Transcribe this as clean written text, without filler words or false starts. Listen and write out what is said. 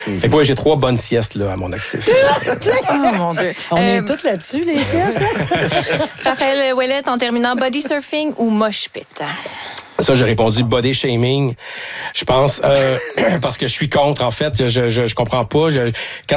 Fait que moi, j'ai 3 bonnes siestes là, à mon actif. Oh mon Dieu. On est tous là-dessus, les siestes. Raphaël Ouellette, en terminant, body surfing ou mosh pit? Ça, j'ai répondu body shaming. Je pense, parce que je suis contre, en fait. Je comprends pas. Quand